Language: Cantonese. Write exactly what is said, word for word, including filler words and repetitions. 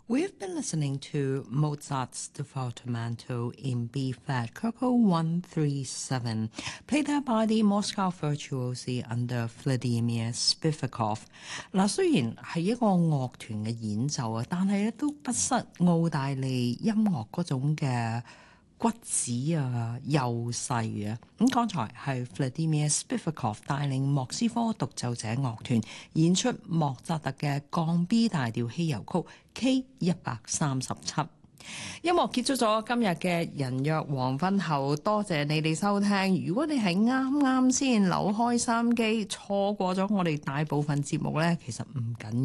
We've been listening to Mozart's Sforzamento in B flat, K one thirty-seven, played out by the Moscow virtuosi under Vladimir Spivakov。嗱，雖然係一個樂團嘅演奏啊，但係咧都不失澳大利音樂嗰種嘅骨子啊、幼細啊。咁剛才係 Vladimir Spivakov 帶領莫斯科獨奏者樂團演出莫扎特嘅降 B 大調稀有曲 K 一百三十七。音樂結束咗今日嘅人約黃昏後，多謝你哋收聽。如果你係啱啱先扭開收音機，錯過咗我哋大部分節目呢，其實唔緊